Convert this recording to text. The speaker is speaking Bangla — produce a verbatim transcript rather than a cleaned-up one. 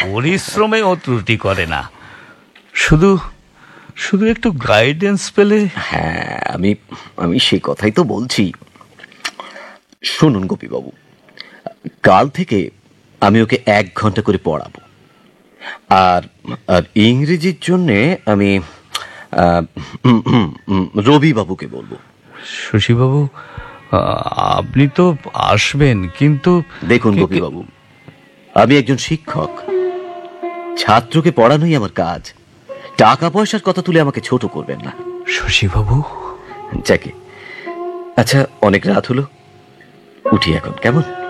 পরিশ্রমেও ত্রুটি করে না, শুধু শুধু একটু গাইডেন্স পেলে। হ্যাঁ, আমি আমি সেই কথাই তো বলছি। শুনুন গোপীবাবু, কাল থেকে আমি ওকে এক ঘন্টা করে পড়াবো, আর আর ইংরেজির জন্যে আমি আহ, উম, উম, উম, রবিবাবুকে বলবো। শশীবাবু, আ- আপনি তো আসবেন, কিন্তু দেখুন গোপীবাবু, আমি একজন শিক্ষক, ছাত্রকে পড়ানোই আমার কাজ। টাকা পয়সার কথা তুলে আমাকে ছোট করবেন না। শশীবাবু, যাকে, আচ্ছা, অনেক রাত হলো, উঠি এখন, কেমন?